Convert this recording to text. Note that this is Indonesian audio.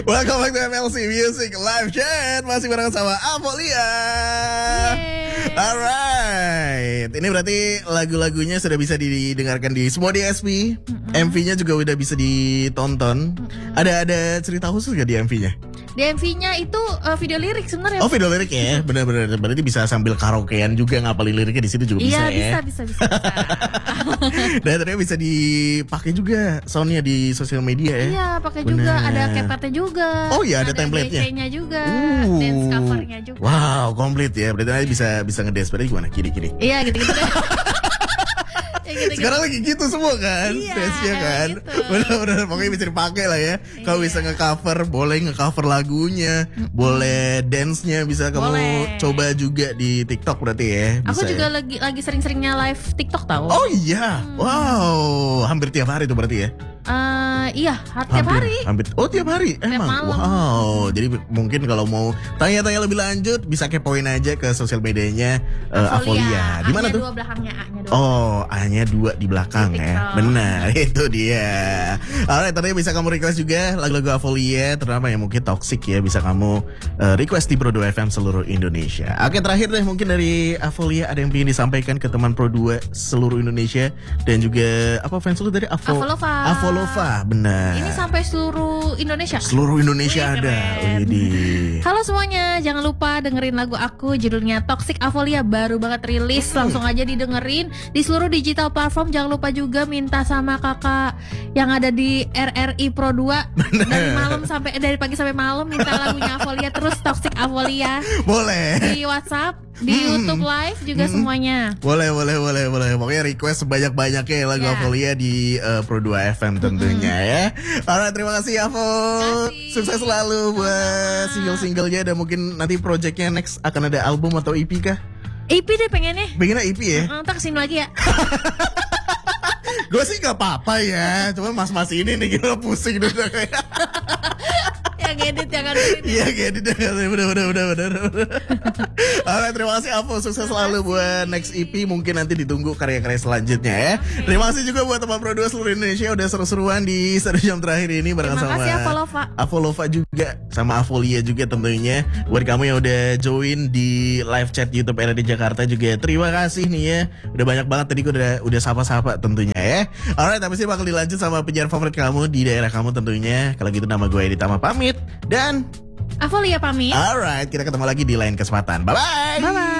Welcome back to MLC Music Live Chat. Masih bareng sama Avolia. Alright, ini berarti lagu-lagunya sudah bisa didengarkan di semua DSP. MV-nya juga udah bisa ditonton. Ada cerita khusus gak di MV-nya? Di MV-nya itu video lirik sebenarnya. Oh, video lirik ya, benar-benar. Berarti bisa sambil karaokean juga, ngapalin liriknya di situ juga bisa ya. Iya, bisa. Dan ternyata bisa dipakai juga soundnya di sosial media ya. Iya, pakai juga. Ada CapCut-nya juga. Oh iya, ada template-nya. DC-nya juga, dance cover-nya juga. Wow, komplit ya. Berarti nanti bisa ngedance. Berarti gimana? Kiri. Iya, gitu-gitu deh. Sekarang lagi gitu semua kan, iya, dance-nya kan, gitu. benar-benar pokoknya bisa dipakai lah ya. Kalau bisa nge-cover, boleh nge-cover lagunya, boleh dance-nya bisa kamu coba juga di TikTok berarti ya. Bisa aku juga ya? lagi sering-seringnya live TikTok tahu. Oh iya, wow, hampir tiap hari tuh berarti ya. Iya, tiap hari. Oh tiap hari, emang. Wow, jadi mungkin kalau mau tanya-tanya lebih lanjut bisa kepoin aja ke sosial medianya Avolia. Di mana tuh? A-nya 2 belakangnya, A-nya 2. Oh, A-nya 2 di belakang ya. Benar, itu dia. Alright, tadi bisa kamu request juga lagu-lagu Avolia, terutama yang mungkin toxic ya, bisa kamu request di Pro 2 FM seluruh Indonesia. Oke, terakhir deh mungkin dari Avolia ada yang ingin disampaikan ke teman Pro 2 seluruh Indonesia dan juga apa fans lu dari Avolova, benar. Ini sampai seluruh Indonesia. Seluruh Indonesia ada. Halo semuanya, jangan lupa dengerin lagu aku judulnya Toxic Avolia, baru banget rilis. Langsung aja didengerin di seluruh digital platform. Jangan lupa juga minta sama kakak yang ada di RRI Pro 2 dari pagi sampai malam minta lagunya Avolia, terus Toxic Avolia. Boleh. Di WhatsApp, di YouTube Live juga semuanya. Boleh. Pokoknya request sebanyak-banyaknya lagu Avolia di Pro 2 FM tentunya ya. Alright, terima kasih Avo. Sukses selalu buat single-singlenya dan mungkin nanti projectnya next akan ada album atau EP kah? EP deh pengennya. Pengennya EP ya? Ntar kesini lagi ya. Gue sih gak apa-apa ya, cuma mas-mas ini nih gila pusing dulu kayak. Ngedit ya kan. Iya ngedit ya, bener. Alright, terima kasih Avo, sukses selalu buat next EP. Mungkin nanti ditunggu karya-karya selanjutnya ya. Terima kasih juga buat teman Pro 2 seluruh Indonesia udah seru-seruan di 1 jam terakhir ini bareng sama Avolova juga, sama Avolia juga tentunya. Buat kamu yang udah join di live chat YouTube RRI Jakarta juga, terima kasih nih ya. Udah banyak banget tadi gue udah sapa-sapa tentunya ya. Alright, tapi sih bakal dilanjut sama penyiar favorit kamu di daerah kamu tentunya. Kalau gitu nama gue Editama pamit dan Avolia pamit. Alright, kita ketemu lagi di lain kesempatan. Bye-bye.